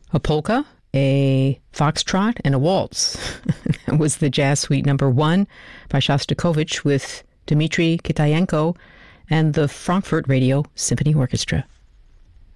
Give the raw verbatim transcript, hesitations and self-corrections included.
a polka, a foxtrot, and a waltz. That was the Jazz Suite number one by Shostakovich with Dmitri Kitayenko and the Frankfurt Radio Symphony Orchestra.